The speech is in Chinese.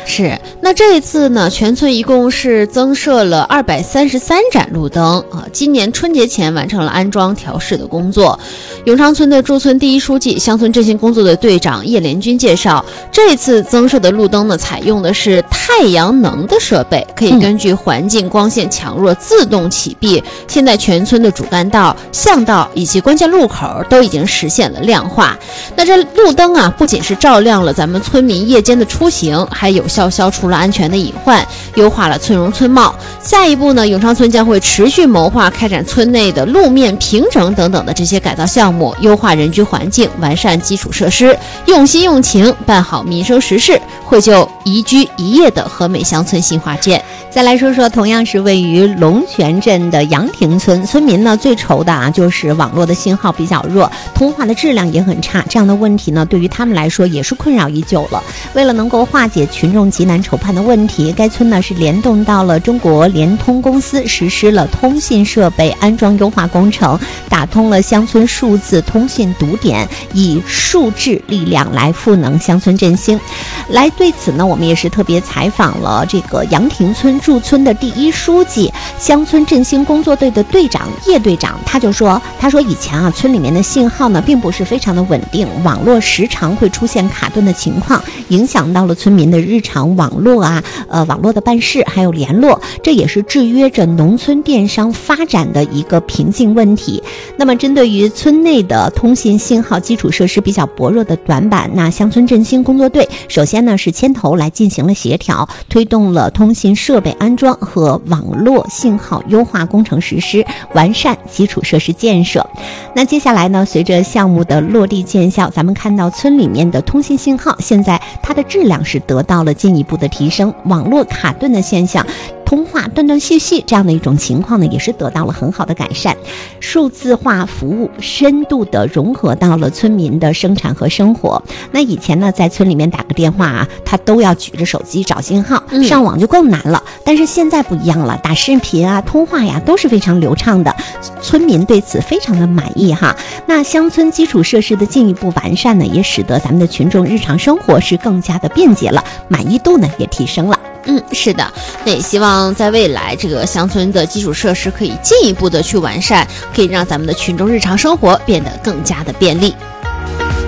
是，那这一次呢，全村一共是增设了233盏路灯啊。今年春节前完成了安装调试的工作。永昌村的驻村第一书记、乡村振兴工作的队长叶连军介绍，这次增设的路灯呢，采用的是太阳能的设备，可以根据环境光线强弱自动启闭。现在全村的主干道、巷道以及关键路口都已经实现了亮化。那这路灯啊，不仅是照亮了咱们村民夜间的出行，还有效消除了安全的隐患，优化了村容村貌。下一步呢，永昌村将会持续谋划开展村内的路面平整等等的这些改造项目，优化人居环境，完善基础设施，用心用情办好民生实事，绘就宜居宜业的和美乡村新画卷。 再来说说同样是位于龙泉镇的杨亭村，村民呢最愁的就是网络的信号比较弱，通话的质量也很差，这样的问题呢对于他们来说也是困扰已久了。为了能够化解群众急难愁盼的问题，该村呢是联动到了中国联通公司，实施了通信设备安装优化工程，打通了乡村数字通信堵点，以数质力量来赋能乡村振兴。对此呢，我们也是特别采访了这个杨亭村驻村的第一书记、乡村振兴工作队的队长叶队长，他说以前村里面的信号呢并不是非常的稳定，网络时常会出现卡顿的情况，影响到了村民的日常网络的办事还有联络，这也是制约着农村电商发展的一个瓶颈问题。那么针对于村内的通信信号基础设施比较薄弱的短板，那乡村振兴工作队首先呢是牵头来进行了协调，推动了通信设备安装和网络信号优化工程实施，完善基础设施建设。那接下来呢，随着项目的落地见效，咱们看到村里面的通信信号现在它的质量是得到了进一步的提升，网络卡顿的现象，通话断断续续这样的一种情况呢，也是得到了很好的改善。数字化服务深度的融合到了村民的生产和生活。那以前呢，在村里面打个电话他都要举着手机找信号，上网就更难了。但是现在不一样了，打视频通话都是非常流畅的，村民对此非常的满意哈。那乡村基础设施的进一步完善呢，也使得咱们的群众日常生活是更加的便捷了，满意度呢也提升了。 是的，那也希望在未来这个乡村的基础设施可以进一步的去完善，可以让咱们的群众日常生活变得更加的便利。